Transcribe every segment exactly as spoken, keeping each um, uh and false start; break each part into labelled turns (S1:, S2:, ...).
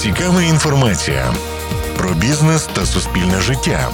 S1: цікава інформація про бізнес та суспільне життя.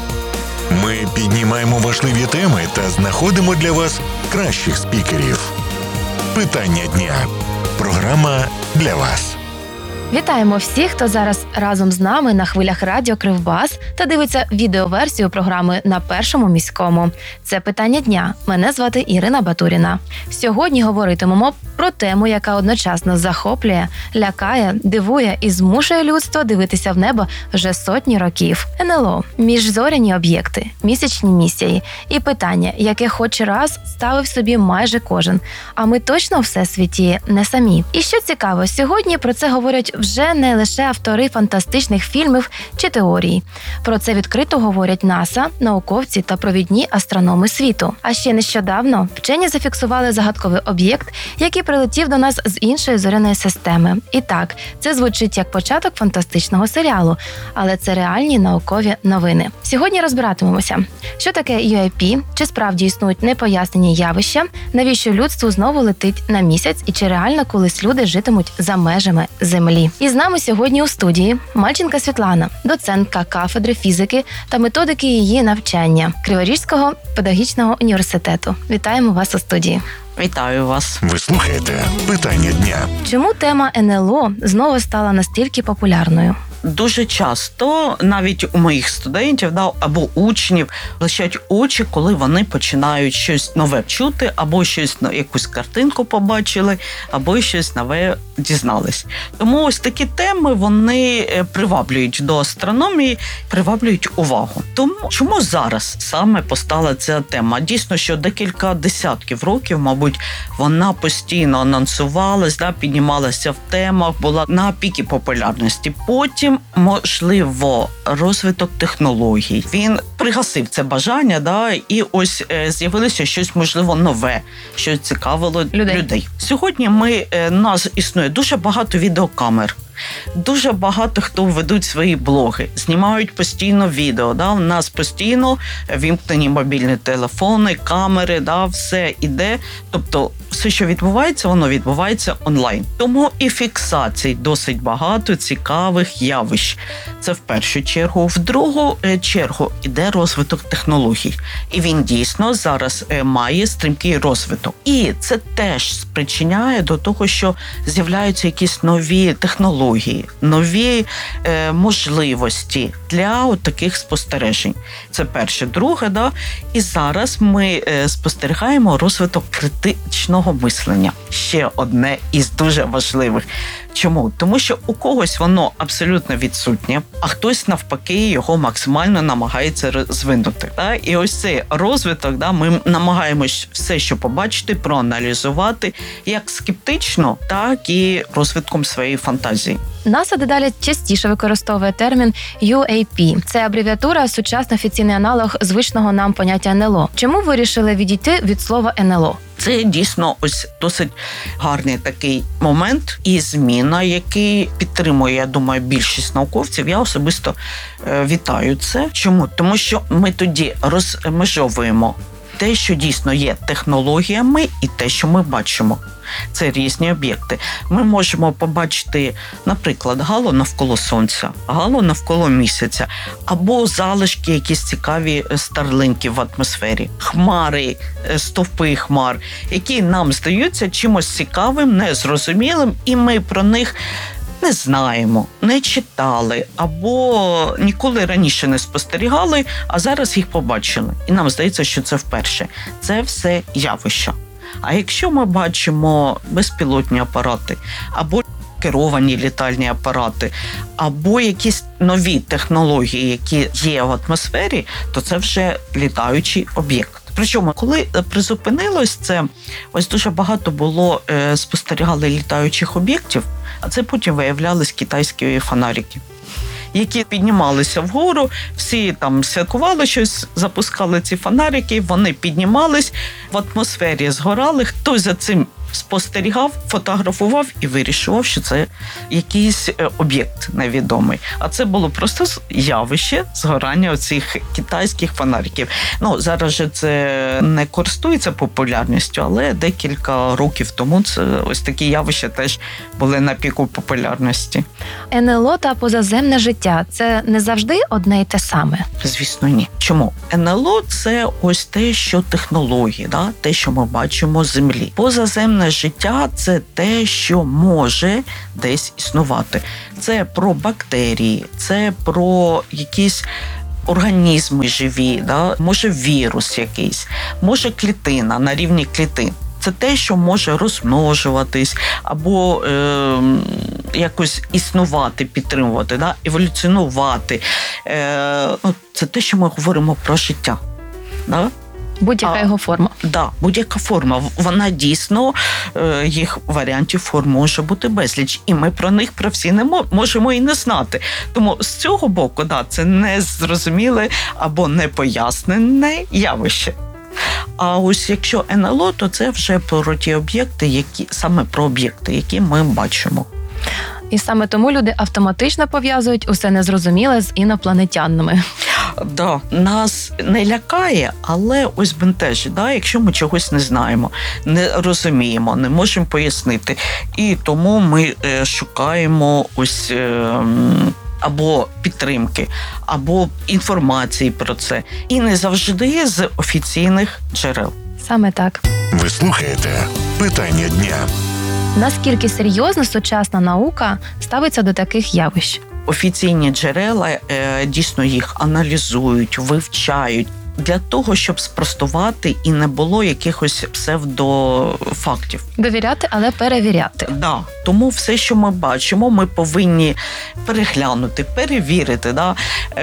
S1: Ми піднімаємо важливі теми та знаходимо для вас кращих спікерів. Питання дня. Програма для вас.
S2: Вітаємо всіх, хто зараз разом з нами на хвилях радіо Кривбас та дивиться відеоверсію програми на Першому міському. Це «Питання дня». Мене звати Ірина Батуріна. Сьогодні говоритимемо про тему, яка одночасно захоплює, лякає, дивує і змушує людство дивитися в небо вже сотні років. ен ел о – міжзоряні об'єкти, місячні місії і питання, яке хоч раз ставив собі майже кожен. А ми точно в всесвіті не самі. І що цікаво, сьогодні про це говорять вже не лише автори фантастичних фільмів чи теорій. Про це відкрито говорять НАСА, науковці та провідні астрономи світу. А ще нещодавно вчені зафіксували загадковий об'єкт, який прилетів до нас з іншої зоряної системи. І так, це звучить як початок фантастичного серіалу, але це реальні наукові новини. Сьогодні розбиратимемося, що таке ю ей пі, чи справді існують непояснені явища, навіщо людству знову летить на місяць і чи реально колись люди житимуть за межами Землі. І з нами сьогодні у студії Мальченка Світлана, доцентка кафедри фізики та методики її навчання Криворізького педагогічного університету. Вітаємо вас у студії.
S3: Вітаю вас.
S1: Ви слухаєте «Питання дня».
S2: Чому тема ен ел о знову стала настільки популярною?
S3: Дуже часто навіть у моїх студентів да, або учнів блищать очі, коли вони починають щось нове чути, або щось, якусь картинку побачили, або щось нове дізнались. Тому ось такі теми, вони приваблюють до астрономії, приваблюють увагу. Тому чому зараз саме постала ця тема? Дійсно, що декілька десятків років, мабуть, вона постійно анонсувалась, да, піднімалася в темах, була на пікі популярності. Потім можливо, розвиток технологій. Він пригасив це бажання, да, і ось е, з'явилося щось, можливо, нове, що цікавило людей. людей. Сьогодні ми, е, нас існує дуже багато відеокамер. Дуже багато хто ведуть свої блоги, знімають постійно відео. Да? У нас постійно вімкнені мобільні телефони, камери, да? Все іде. Тобто все, що відбувається, воно відбувається онлайн. Тому і фіксацій досить багато цікавих явищ. Це в першу чергу. В другу чергу іде розвиток технологій. І він дійсно зараз має стрімкий розвиток. І це теж спричиняє до того, що з'являються якісь нові технології, нові е, можливості для от таких спостережень. Це перше. Друге, да? І зараз ми е, спостерігаємо розвиток критичного мислення. Ще одне із дуже важливих. Чому? Тому що у когось воно абсолютно відсутнє, а хтось навпаки його максимально намагається розвинути. Да? І ось цей розвиток, да, ми намагаємось все, що побачити, проаналізувати як скептично, так і розвитком своєї фантазії.
S2: НАСА дедалі частіше використовує термін ю ей пі. Це абревіатура, сучасний офіційний аналог звичного нам поняття ен ел о. Чому вирішили відійти від слова ен ел о?
S3: Це дійсно ось досить гарний такий момент і зміна, який підтримує, я думаю, більшість науковців. Я особисто е, вітаю це. Чому? Тому що ми тоді розмежовуємо те, що дійсно є технологіями, і те, що ми бачимо. Це різні об'єкти. Ми можемо побачити, наприклад, гало навколо Сонця, гало навколо Місяця, або залишки якісь цікаві старлинків в атмосфері, хмари, стовпи хмар, які нам здаються чимось цікавим, незрозумілим, і ми про них не знаємо, не читали, або ніколи раніше не спостерігали, а зараз їх побачили. І нам здається, що це вперше. Це все явища. А якщо ми бачимо безпілотні апарати, або керовані літальні апарати, або якісь нові технології, які є в атмосфері, то це вже літаючий об'єкт. Причому, коли призупинилось це, ось дуже багато було, е, спостерігали літаючих об'єктів, а це потім виявлялись китайські фонарики, які піднімалися вгору, всі там святкували щось, запускали ці фонарики, вони піднімались, в атмосфері згорали, хтось за цим спостерігав, фотографував і вирішував, що це якийсь об'єкт невідомий. А це було просто явище згорання оцих китайських фонариків. Ну, зараз же це не користується популярністю, але декілька років тому це ось такі явища теж були на піку популярності.
S2: ен ел о та позаземне життя – це не завжди одне й те саме?
S3: Звісно, ні. Чому? ен ел о – це ось те, що технології, да? Те, що ми бачимо з Землі. Позаземне життя – це те, що може десь існувати. Це про бактерії, це про якісь організми живі, да? Може вірус якийсь, може клітина на рівні клітин. Це те, що може розмножуватись або е, якось існувати, підтримувати, да? Еволюціонувати. Е, ну, це те, що ми говоримо про життя. Да?
S2: Будь-яка
S3: а,
S2: його форма.
S3: Да, будь-яка форма. Вона дійсно, е, їх варіантів форм може бути безліч. І ми про них про всі не можемо і не знати. Тому з цього боку, да, це незрозуміле або непояснене явище. А ось якщо ен ел о, то це вже про ті об'єкти, які саме про об'єкти, які ми бачимо.
S2: І саме тому люди автоматично пов'язують усе незрозуміле з інопланетянами.
S3: Да, нас не лякає, але ось бентежить, да, якщо ми чогось не знаємо, не розуміємо, не можемо пояснити. І тому ми е, шукаємо ось е, або підтримки, або інформації про це. І не завжди з офіційних джерел.
S2: Саме так.
S1: Ви слухаєте «Питання дня».
S2: Наскільки серйозно сучасна наука ставиться до таких явищ?
S3: Офіційні джерела е, дійсно їх аналізують, вивчають для того, щоб спростувати і не було якихось псевдофактів.
S2: Довіряти, але перевіряти.
S3: Да. Тому все, що ми бачимо, ми повинні переглянути, перевірити, да?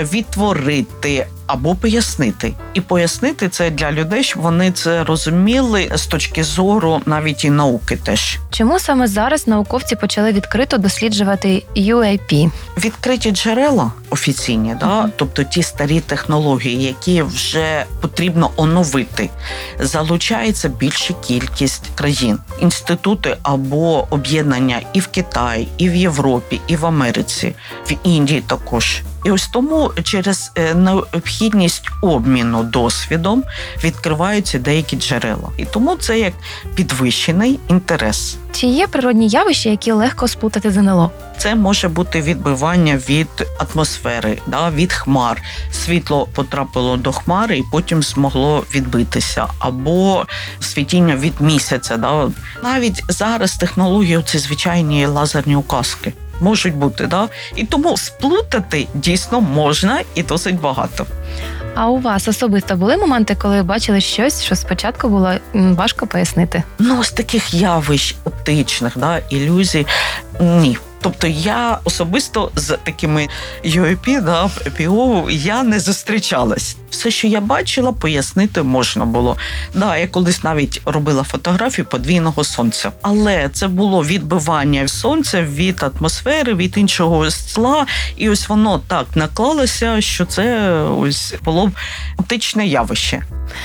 S3: Відтворити або пояснити. І пояснити це для людей, щоб вони це розуміли з точки зору навіть і науки теж.
S2: Чому саме зараз науковці почали відкрито досліджувати ю ей пі?
S3: Відкриті джерела офіційні, да? Uh-huh. Тобто ті старі технології, які вже потрібно оновити, залучається більша кількість країн. Інститути або об'єднання і в Китаї, і в Європі, і в Америці, в Індії також. І ось тому через необхідність обміну досвідом відкриваються деякі джерела. І тому це як підвищений інтерес.
S2: Чи є природні явища, які легко сплутати з ен ел о?
S3: Це може бути відбивання від атмосфери, да, від хмар. Світло потрапило до хмари і потім змогло відбитися. Або світіння від місяця. Да. Навіть зараз технології – це звичайні лазерні указки. Можуть бути, да? І тому сплутати дійсно можна і досить багато.
S2: А у вас особисто були моменти, коли бачили щось, що спочатку було важко пояснити?
S3: Ну, з таких явищ оптичних, да, ілюзій – ні. Тобто я особисто з такими ю ей пі, да, пі о, я не зустрічалась. Все, що я бачила, пояснити можна було. Да, я колись навіть робила фотографію подвійного сонця. Але це було відбивання сонця від атмосфери, від іншого скла. І ось воно так наклалося, що це ось було оптичне явище.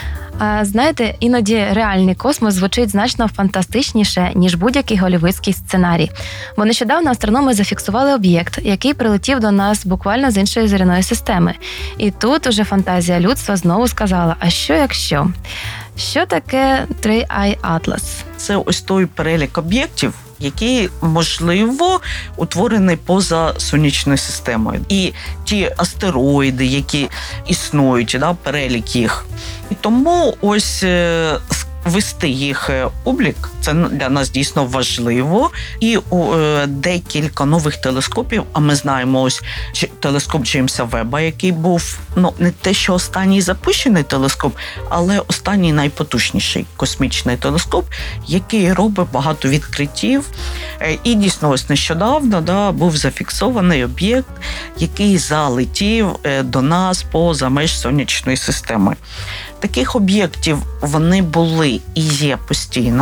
S2: А знаєте, іноді реальний космос звучить значно фантастичніше, ніж будь-який голлівудський сценарій. Бо нещодавно астрономи зафіксували об'єкт, який прилетів до нас буквально з іншої зоряної системи. І тут уже фантазія людства знову сказала, а що якщо? Що таке Three Eye Atlas?
S3: Це ось той перелік об'єктів, який, можливо, утворений поза сонячною системою. І ті астероїди, які існують, да, перелік їх. І тому ось вести їх облік, це для нас дійсно важливо. І е, декілька нових телескопів, а ми знаємо ось телескоп Джеймса Веба, який був, ну, не те, що останній запущений телескоп, але останній найпотужніший космічний телескоп, який робить багато відкриттів. І дійсно ось нещодавно, да, був зафіксований об'єкт, який залетів до нас поза меж сонячної системи. Таких об'єктів вони були і є постійно.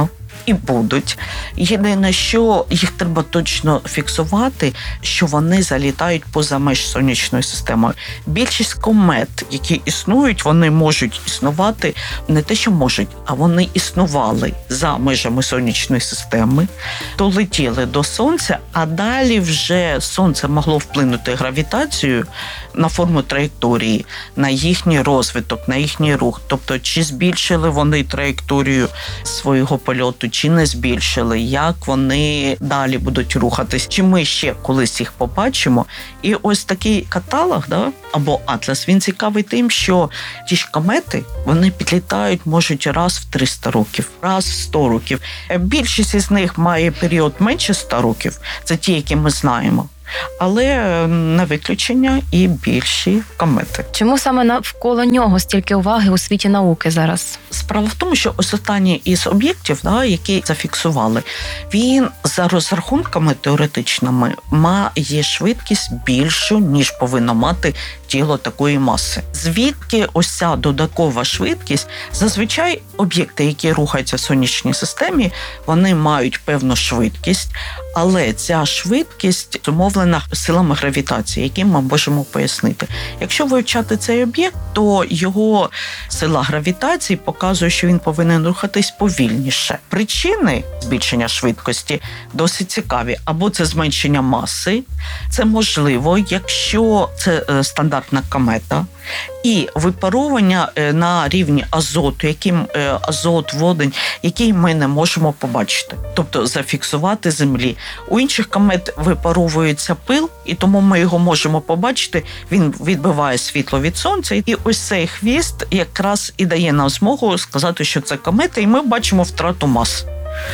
S3: і будуть. Єдине, що їх треба точно фіксувати, що вони залітають поза меж сонячної системи. Більшість комет, які існують, вони можуть існувати не те, що можуть, а вони існували за межами сонячної системи, долетіли до Сонця, а далі вже Сонце могло вплинути гравітацією на форму траєкторії, на їхній розвиток, на їхній рух. Тобто, чи збільшили вони траєкторію свого польоту, чи не збільшили, як вони далі будуть рухатись, чи ми ще колись їх побачимо. І ось такий каталог, да, або атлас, він цікавий тим, що ті ж комети, вони підлітають, можуть раз в триста років, раз в сто років. Більшість із них має період менше ста років, це ті, які ми знаємо. Але на виключення і більші комети.
S2: Чому саме навколо нього стільки уваги у світі науки зараз?
S3: Справа в тому, що ось останній із об'єктів, да, які зафіксували, він за розрахунками теоретичними має швидкість більшу, ніж повинно мати тіло такої маси. Звідки ось ця додаткова швидкість? Зазвичай об'єкти, які рухаються в сонячній системі, вони мають певну швидкість, але ця швидкість зумовлена силами гравітації, які ми можемо пояснити. Якщо вивчати цей об'єкт, то його сила гравітації показує, що він повинен рухатись повільніше. Причини збільшення швидкості досить цікаві. Або це зменшення маси, це можливо, якщо це стандартна комета, і випаровування на рівні азоту, яким азот, водень, який ми не можемо побачити, тобто зафіксувати Землі. У інших комет випаровується пил, і тому ми його можемо побачити, він відбиває світло від Сонця, і ось цей хвіст якраз і дає нам змогу сказати, що це комета, і ми бачимо втрату мас.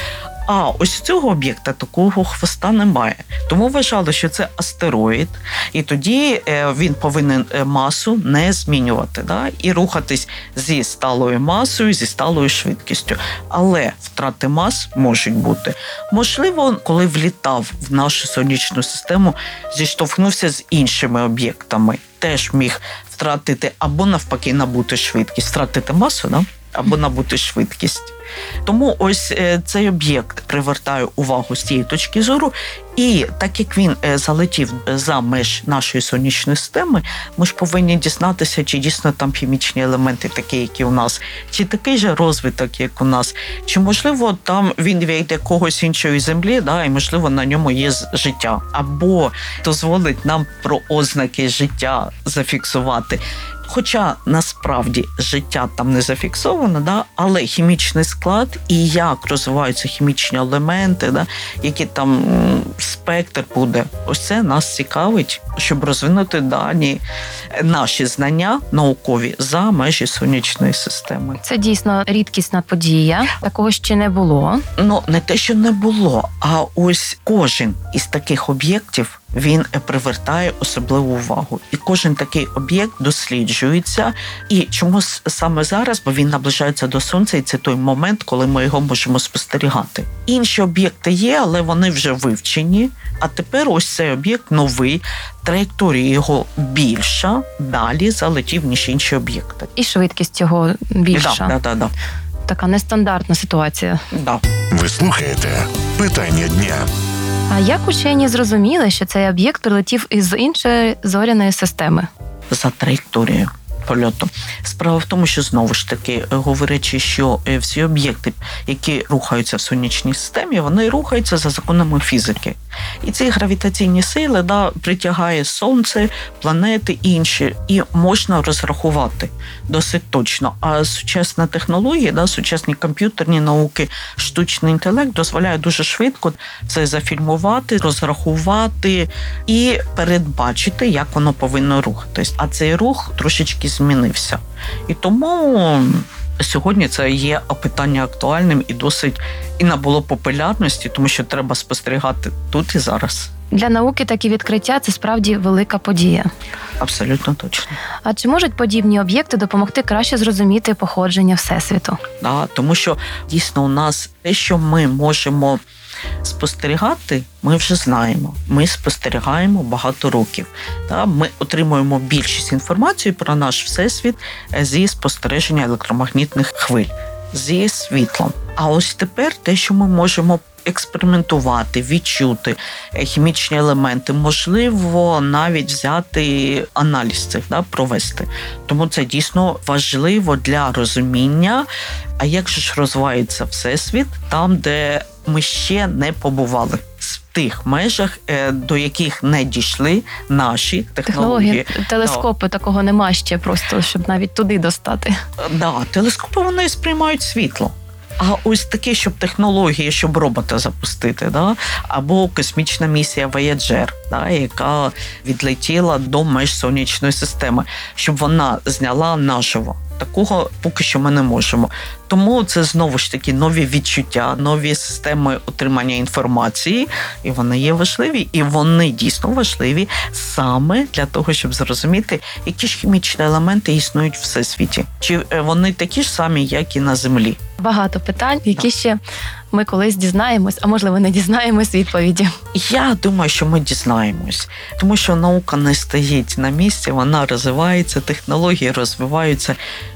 S3: А ось цього об'єкта такого хвоста немає. Тому вважали, що це астероїд, і тоді він повинен масу не змінювати, да? І рухатись зі сталою масою, зі сталою швидкістю. Але втрати мас можуть бути. Можливо, коли влітав в нашу сонячну систему, зіштовхнувся з іншими об'єктами, теж міг втратити або навпаки набути швидкість, втратити масу, да? Або набути швидкість. Тому ось цей об'єкт привертає увагу з цієї точки зору, і так як він залетів за меж нашої сонячної системи, ми ж повинні дізнатися, чи дійсно там хімічні елементи такі, які у нас, чи такий же розвиток, як у нас, чи, можливо, там він від якогось іншої землі, да, і, можливо, на ньому є життя, або дозволить нам про ознаки життя зафіксувати. Хоча насправді життя там не зафіксовано, да, але хімічний склад і як розвиваються хімічні елементи, да, які там спектр буде, ось це нас цікавить, щоб розвинути дані, наші знання наукові за межі сонячної системи.
S2: Це дійсно рідкісна подія, такого ще не було.
S3: Ну, не те, що не було, а ось кожен із таких об'єктів, він привертає особливу увагу. І кожен такий об'єкт досліджується. І чому саме зараз? Бо він наближається до Сонця, і це той момент, коли ми його можемо спостерігати. Інші об'єкти є, але вони вже вивчені. А тепер ось цей об'єкт новий, траєкторія його більша, далі залетів, ніж інші об'єкти.
S2: І швидкість його більша.
S3: Так, да, да, да.
S2: Така нестандартна ситуація.
S3: Да.
S1: Ви слухаєте «Питання дня».
S2: А як учені зрозуміли, що цей об'єкт прилетів із іншої зоряної системи?
S3: За траєкторією польоту. Справа в тому, що, знову ж таки, говорячи, що всі об'єкти, які рухаються в сонячній системі, вони рухаються за законами фізики. І ці гравітаційні сили, да, притягає Сонце, планети і інші. І можна розрахувати досить точно. А сучасна технологія, да, сучасні комп'ютерні науки, штучний інтелект дозволяє дуже швидко це зафільмувати, розрахувати і передбачити, як воно повинно рухатись. А цей рух трошечки змінився. І тому сьогодні це є питання актуальним і досить і набуло популярності, тому що треба спостерігати тут і зараз.
S2: Для науки такі відкриття – це справді велика подія.
S3: Абсолютно точно.
S2: А чи можуть подібні об'єкти допомогти краще зрозуміти походження Всесвіту?
S3: Да, тому що дійсно у нас те, що ми можемо спостерігати, ми вже знаємо. Ми спостерігаємо багато років. Ми отримуємо більшість інформації про наш Всесвіт зі спостереження електромагнітних хвиль, зі світлом. А ось тепер те, що ми можемо експериментувати, відчути хімічні елементи, можливо, навіть взяти аналіз цих, да, провести. Тому це дійсно важливо для розуміння, а як же ж розвивається Всесвіт там, де ми ще не побували. В тих межах, до яких не дійшли наші технології.
S2: Технології, телескопи да. Такого нема ще просто, щоб навіть туди достати.
S3: Да, телескопи, вони сприймають світло. А ось таке, щоб технології, щоб робота запустити, да? Або космічна місія Voyager, да? Яка відлетіла до меж сонячної системи, щоб вона зняла наживо. Такого поки що ми не можемо. Тому це знову ж таки нові відчуття, нові системи отримання інформації, і вони є важливі, і вони дійсно важливі саме для того, щоб зрозуміти, які ж хімічні елементи існують в всесвіті. Чи вони такі ж самі, як і на Землі?
S2: Багато питань, які ще ми колись дізнаємось, а можливо не дізнаємось відповіді.
S3: Я думаю, що ми дізнаємось, тому що наука не стоїть на місці, вона розвивається, технології розвиваються.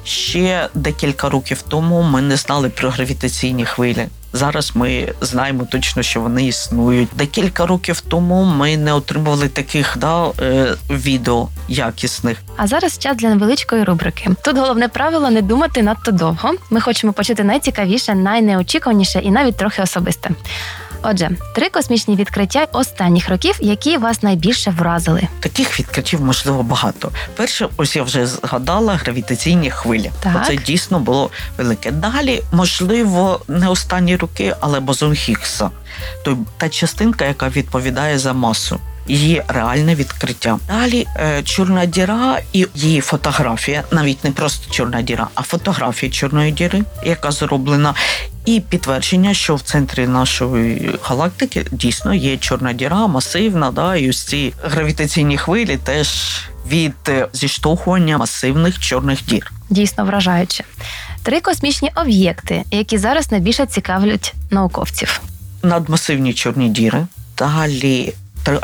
S3: Ще декілька років тому ми не знали про гравітаційні хвилі. Зараз ми знаємо точно, що вони існують. Декілька років тому ми не отримували таких да, е, відео якісних.
S2: А зараз час для невеличкої рубрики. Тут головне правило – не думати надто довго. Ми хочемо почути найцікавіше, найнеочікуваніше і навіть трохи особисте. Отже, три космічні відкриття останніх років, які вас найбільше вразили.
S3: Таких відкриттів, можливо, багато. Перше, ось я вже згадала, гравітаційні хвилі.
S2: Так.
S3: Це дійсно було велике. Далі, можливо, не останні роки, але бозон Хіггса. Тобто та частинка, яка відповідає за масу. Її реальне відкриття. Далі е, чорна діра і її фотографія, навіть не просто чорна діра, а фотографія чорної діри, яка зроблена, і підтвердження, що в центрі нашої галактики дійсно є чорна діра, масивна, да, і ось ці гравітаційні хвилі теж від зіштовхування масивних чорних дір.
S2: Дійсно вражаюче. Три космічні об'єкти, які зараз найбільше цікавлять науковців.
S3: Надмасивні чорні діри, далі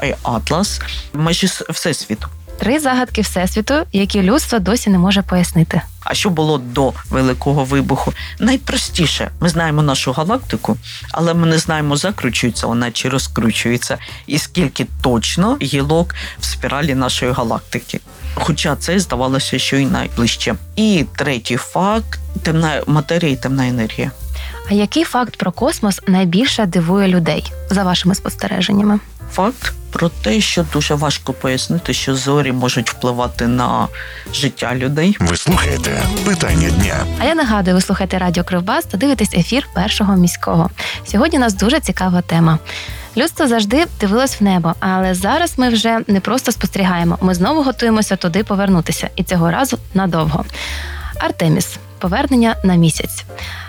S3: Атлас, межі Всесвіту.
S2: Три загадки Всесвіту, які людство досі не може пояснити.
S3: А що було до Великого вибуху? Найпростіше. Ми знаємо нашу галактику, але ми не знаємо, закручується вона чи розкручується, і скільки точно гілок в спіралі нашої галактики. Хоча це здавалося, що і найближче. І третій факт – темна матерія і темна енергія.
S2: А який факт про космос найбільше дивує людей, за вашими спостереженнями?
S3: Факт про те, що дуже важко пояснити, що зорі можуть впливати на життя людей.
S1: Ви слухаєте «Питання дня».
S2: А я нагадую, ви слухаєте Радіо Кривбас та дивитесь ефір Першого міського. Сьогодні у нас дуже цікава тема. Людство завжди дивилось в небо, але зараз ми вже не просто спостерігаємо, ми знову готуємося туди повернутися, і цього разу надовго. Артеміс. Повернення на місяць.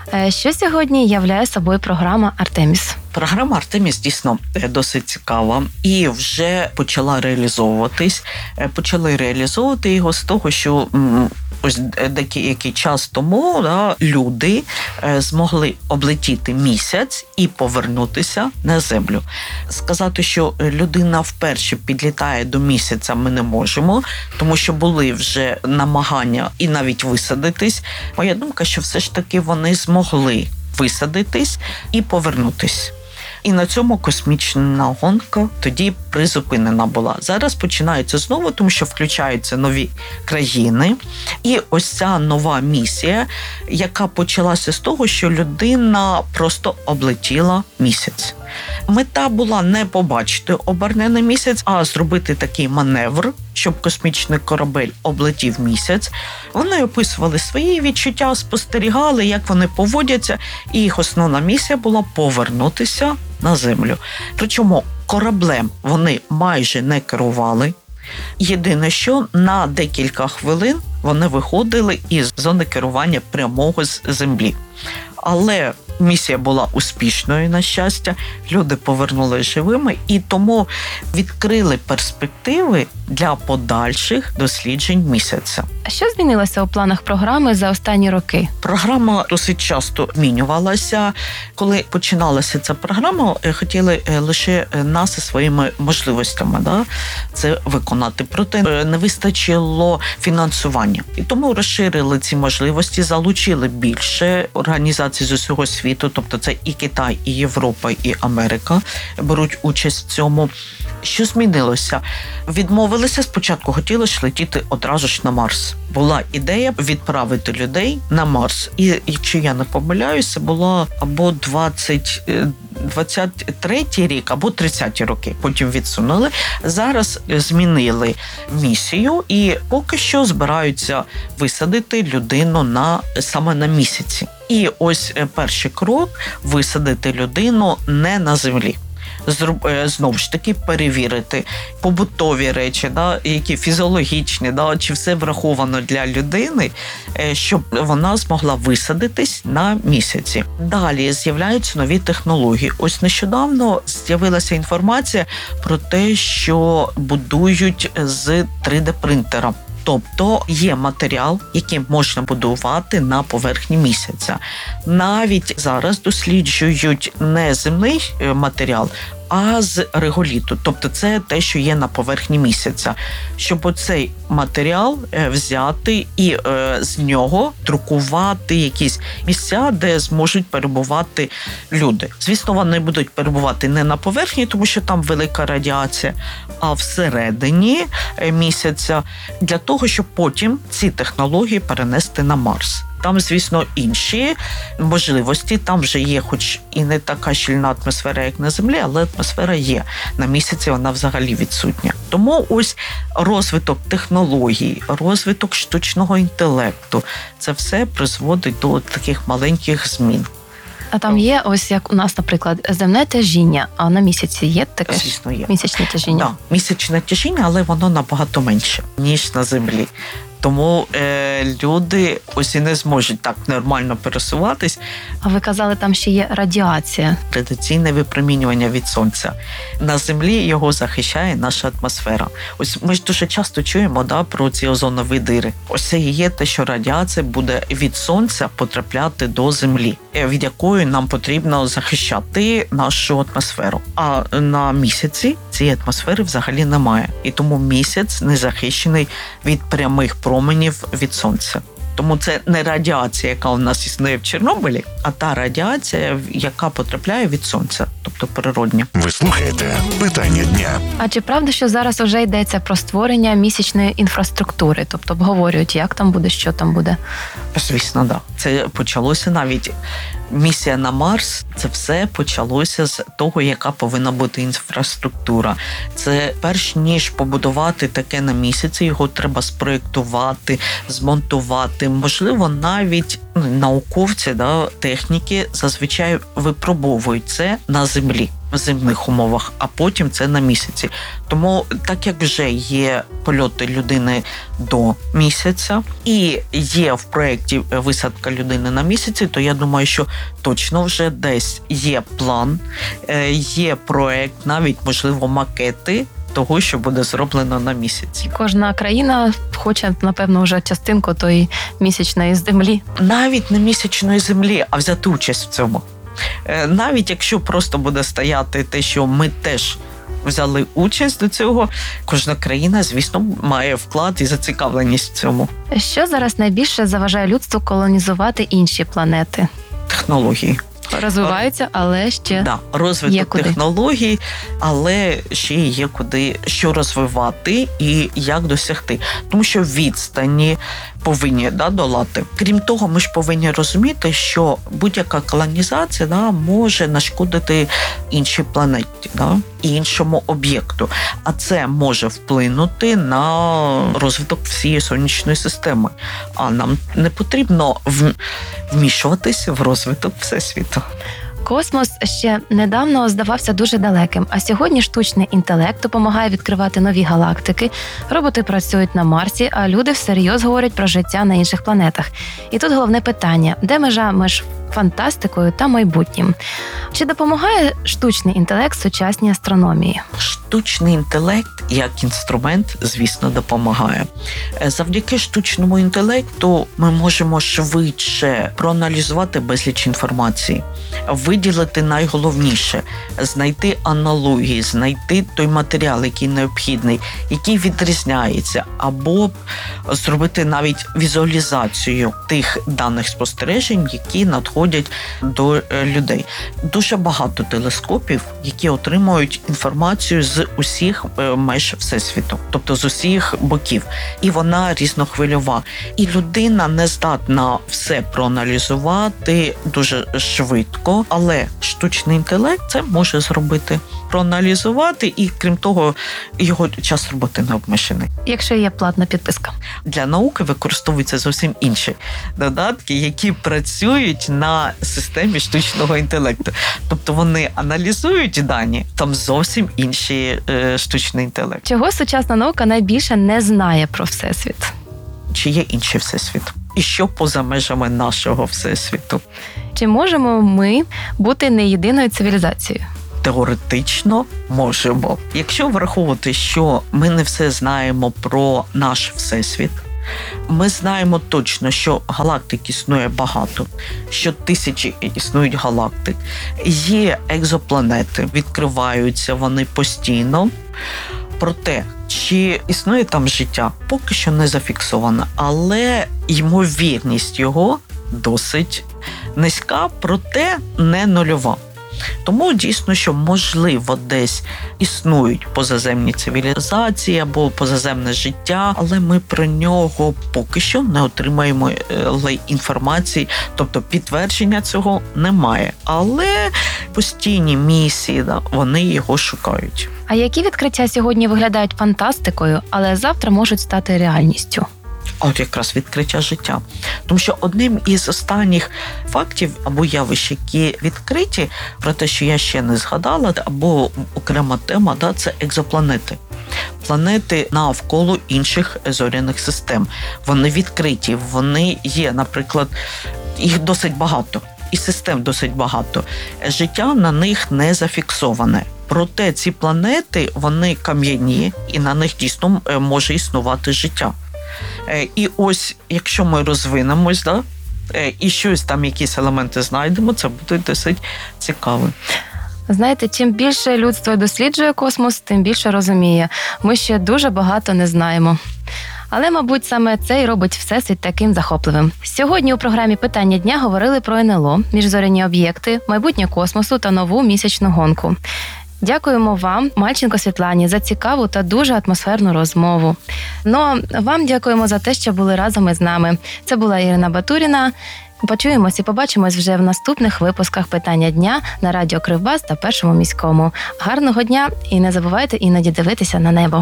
S2: Що сьогодні являє собою програма Артеміс?
S3: Програма Артеміс дійсно досить цікава і вже почала реалізовуватись. Почали реалізовувати його з того, що ось деякий час тому да, люди змогли облетіти місяць і повернутися на Землю. Сказати, що людина вперше підлітає до місяця, ми не можемо, тому що були вже намагання і навіть висадитись. Моя думка, що все ж таки вони змогли висадитись і повернутись. І на цьому космічна гонка тоді призупинена була. Зараз починається знову, тому що включаються нові країни. І ось ця нова місія, яка почалася з того, що людина просто облетіла місяць. Мета була не побачити обернений місяць, а зробити такий маневр, щоб космічний корабель облетів місяць. Вони описували свої відчуття, спостерігали, як вони поводяться, і їх основна місія була повернутися на Землю. Причому кораблем вони майже не керували. Єдине, що на декілька хвилин вони виходили із зони керування прямого з Землі. Але місія була успішною, на щастя, люди повернулися живими і тому відкрили перспективи для подальших досліджень місяця.
S2: А що змінилося у планах програми за останні роки?
S3: Програма досить часто змінювалася. Коли починалася ця програма, хотіли лише нас зі своїми можливостями да, це виконати. Проте не вистачило фінансування. І тому розширили ці можливості, залучили більше організацій організацій з усього світу, тобто це і Китай, і Європа, і Америка беруть участь в цьому. Що змінилося? Відмовилися спочатку, хотіли ж летіти одразу ж на Марс. Була ідея відправити людей на Марс. І, якщо я не помиляюся, це було або двадцять, двадцять третій рік, або тридцяті роки. Потім відсунули. Зараз змінили місію і поки що збираються висадити людину на, саме на місяці. І ось перший крок – висадити людину не на Землі. Знову ж таки перевірити побутові речі, да, які фізіологічні, да, чи все враховано для людини, щоб вона змогла висадитись на місяці. Далі з'являються нові технології. Ось нещодавно з'явилася інформація про те, що будують з три де-принтера. Тобто є матеріал, який можна будувати на поверхні місяця. Навіть зараз досліджують не земний матеріал, а з реголіту. Тобто це те, що є на поверхні місяця. Щоб оцей матеріал взяти і е, з нього друкувати якісь місця, де зможуть перебувати люди. Звісно, вони будуть перебувати не на поверхні, тому що там велика радіація, а всередині місяця, для того, щоб потім ці технології перенести на Марс. Там, звісно, інші можливості. Там вже є, хоч і не така щільна атмосфера, як на Землі, але атмосфера є. На місяці вона взагалі відсутня. Тому ось розвиток технологій, розвиток штучного інтелекту – це все призводить до таких маленьких змін.
S2: А там є, ось як у нас, наприклад, земне тяжіння, а на місяці є таке?
S3: Звісно, є.
S2: Місячне тяжіння?
S3: Так, да, місячне тяжіння, але воно набагато менше, ніж на Землі. Тому е, люди ось і не зможуть так нормально пересуватись.
S2: А ви казали, там ще є радіація.
S3: Радіаційне випромінювання від сонця. На Землі його захищає наша атмосфера. Ось ми ж дуже часто чуємо, да, про ці озонові дири. Ось це і є те, що радіація буде від сонця потрапляти до Землі, від якої нам потрібно захищати нашу атмосферу. А на місяці цієї атмосфери взагалі немає. І тому місяць не захищений від прямих променів від сонця. Тому це не радіація, яка у нас існує в Чорнобилі, а та радіація, яка потрапляє від сонця, тобто природня.
S1: Ви слухаєте «Питання дня».
S2: А чи правда, що зараз вже йдеться про створення місячної інфраструктури? Тобто обговорюють, як там буде, що там буде?
S3: Звісно, да. Це почалося навіть місія на Марс. Це все почалося з того, яка повинна бути інфраструктура. Це перш ніж побудувати таке на місяці, його треба спроєктувати, змонтувати. Можливо, навіть науковці, да, техніки зазвичай випробовують це на Землі, в земних умовах, а потім це на місяці. Тому, так як вже є польоти людини до місяця і є в проєкті висадка людини на місяці, то я думаю, що точно вже десь є план, є проєкт, навіть, можливо, макети того, що буде зроблено на місяці.
S2: Кожна країна хоче, напевно, вже частинку тої місячної землі.
S3: Навіть не місячної землі, а взяти участь в цьому. Навіть якщо просто буде стояти те, що ми теж взяли участь до цього, кожна країна, звісно, має вклад і зацікавленість в цьому.
S2: Що зараз найбільше заважає людству колонізувати інші планети?
S3: Технології.
S2: Розвиваються, але ще
S3: да, розвиток
S2: є куди.
S3: технологій, але ще є куди, що розвивати і як досягти. Тому що відстані повинні, да, долати. Крім того, ми ж повинні розуміти, що будь-яка колонізація, да, може нашкодити іншій планеті, да, іншому об'єкту. А це може вплинути на розвиток всієї сонячної системи. А нам не потрібно вмішуватися в розвиток всесвіту.
S2: Космос ще недавно здавався дуже далеким, а сьогодні штучний інтелект допомагає відкривати нові галактики, роботи працюють на Марсі, а люди всерйоз говорять про життя на інших планетах. І тут головне питання – де межа між фантастикою та майбутнім? Чи допомагає штучний інтелект сучасній астрономії?
S3: Штучний інтелект як інструмент, звісно, допомагає. Завдяки штучному інтелекту ми можемо швидше проаналізувати безліч інформації, виділити найголовніше, знайти аналогії, знайти той матеріал, який необхідний, який відрізняється, або зробити навіть візуалізацію тих даних спостережень, які надходять доходять до е, людей. Дуже багато телескопів, які отримують інформацію з усіх е, меж Всесвіту, тобто з усіх боків. І вона різнохвильова. І людина не здатна все проаналізувати дуже швидко, але штучний інтелект це може зробити. Проаналізувати, і крім того, його час роботи не обмежений.
S2: Якщо є платна підписка.
S3: Для науки використовуються зовсім інші додатки, які працюють на системі штучного інтелекту. Тобто вони аналізують дані, там зовсім інший е, штучний інтелект.
S2: Чого сучасна наука найбільше не знає про Всесвіт?
S3: Чи є інший всесвіт? І що поза межами нашого всесвіту?
S2: Чи можемо ми бути не єдиною цивілізацією?
S3: Теоретично можемо. Якщо враховувати, що ми не все знаємо про наш всесвіт, ми знаємо точно, що галактик існує багато, що тисячі існують галактик, є екзопланети, відкриваються вони постійно. Проте, чи існує там життя, поки що не зафіксовано, але ймовірність його досить низька, проте не нульова. Тому дійсно, що можливо десь існують позаземні цивілізації або позаземне життя, але ми про нього поки що не отримаємо інформації, тобто підтвердження цього немає. Але постійні місії, да, вони його шукають.
S2: А які відкриття сьогодні виглядають фантастикою, але завтра можуть стати реальністю?
S3: От якраз відкриття життя. Тому що одним із останніх фактів або явищ, які відкриті, про те, що я ще не згадала, або окрема тема, да, це екзопланети. Планети навколо інших зоряних систем. Вони відкриті, вони є, наприклад, їх досить багато, і систем досить багато. Життя на них не зафіксоване. Проте ці планети, вони кам'яні, і на них дійсно може існувати життя. І ось, якщо ми розвинемось, да, і щось там, якісь елементи знайдемо, це буде досить цікаво.
S2: Знаєте, чим більше людство досліджує космос, тим більше розуміє. Ми ще дуже багато не знаємо. Але, мабуть, саме це і робить Всесвіт таким захопливим. Сьогодні у програмі «Питання дня» говорили про ен ел о, міжзоряні об'єкти, майбутнє космосу та нову місячну гонку. Дякуємо вам, Мальченко Світлані, за цікаву та дуже атмосферну розмову. Ну, а вам дякуємо за те, що були разом із нами. Це була Ірина Батуріна. Почуємось і побачимось вже в наступних випусках «Питання дня» на радіо Кривбас та Першому міському. Гарного дня і не забувайте іноді дивитися на небо.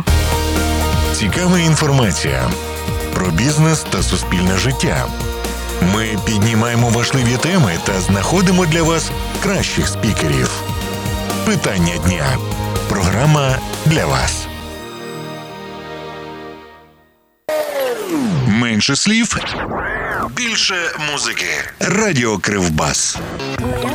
S1: Цікава інформація про бізнес та суспільне життя. Ми піднімаємо важливі теми та знаходимо для вас кращих спікерів. Питання дня. Програма для вас. Менше слів, більше музики. Радіо Кривбас.